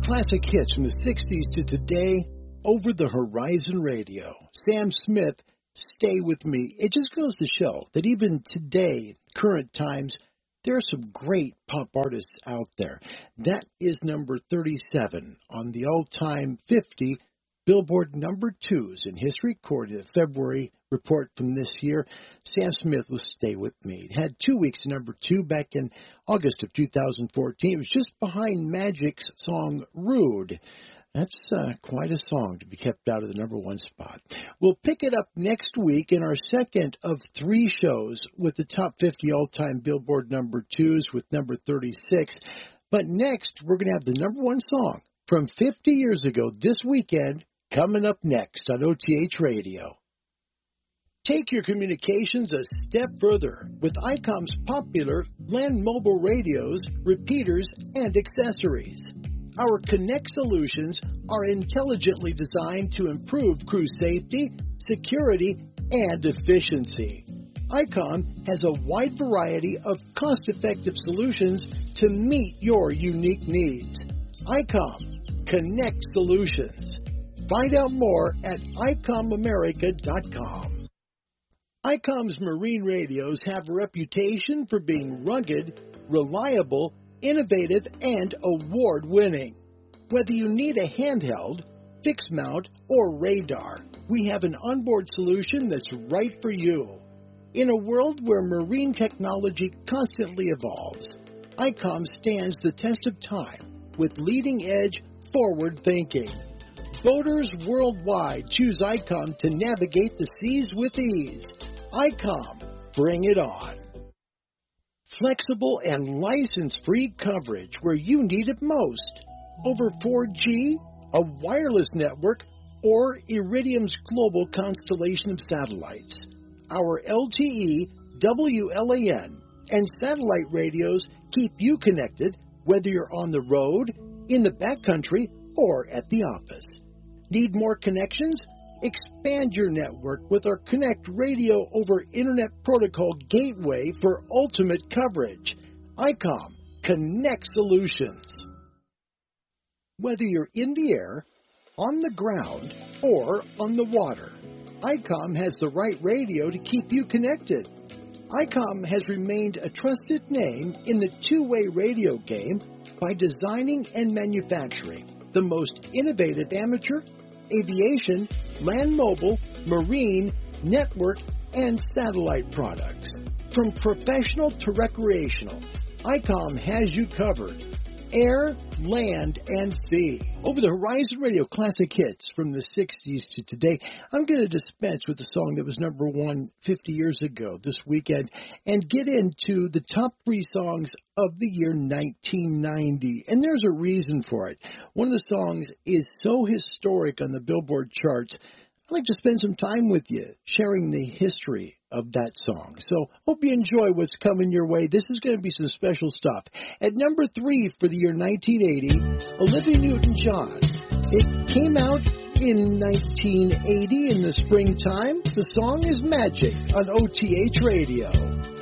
Classic hits from the 60s to today, Over the Horizon Radio. Sam Smith, Stay With Me. It just goes to show that even today, current times, there are some great pop artists out there. That is number 37 on the all-time 50 Billboard number 2s in history, according to the February report from this year. Sam Smith will Stay With Me. It had 2 weeks number 2 back in August of 2014. It was just behind Magic's song Rude. That's quite a song to be kept out of the number 1 spot. We'll pick it up next week in our second of 3 shows with the top 50 all-time Billboard number 2s with number 36. But next, we're going to have the number 1 song from 50 years ago this weekend coming up next on OTH Radio. Take your communications a step further with ICOM's popular land mobile radios, repeaters, and accessories. Our Connect solutions are intelligently designed to improve crew safety, security, and efficiency. ICOM has a wide variety of cost-effective solutions to meet your unique needs. ICOM Connect Solutions. Find out more at ICOMAmerica.com. ICOM's marine radios have a reputation for being rugged, reliable, innovative, and award-winning. Whether you need a handheld, fixed mount, or radar, we have an onboard solution that's right for you. In a world where marine technology constantly evolves, ICOM stands the test of time with leading-edge, forward thinking. Boaters worldwide choose ICOM to navigate the seas with ease. ICOM, bring it on. Flexible and license-free coverage where you need it most. Over 4G, a wireless network, or Iridium's global constellation of satellites. Our LTE, WLAN, and satellite radios keep you connected whether you're on the road, in the backcountry, or at the office. Need more connections? Expand your network with our Connect Radio over Internet Protocol Gateway for ultimate coverage. ICOM Connect Solutions. Whether you're in the air, on the ground, or on the water, ICOM has the right radio to keep you connected. ICOM has remained a trusted name in the two-way radio game by designing and manufacturing the most innovative amateur, aviation, land mobile, marine, network, and satellite products. From professional to recreational, ICOM has you covered. Air, land, and sea. Over the Horizon Radio classic hits from the 60s to today, I'm going to dispense with the song that was number 1 50 years ago this weekend and get into the top 3 songs of the year 1990. And there's a reason for it. One of the songs is so historic on the Billboard charts, I'd like to spend some time with you sharing the history of that song. So hope you enjoy what's coming your way. This is going to be some special stuff. At number 3 for the year 1980, Olivia Newton-John. It came out in 1980 in the springtime. The song is Magic on OTH Radio.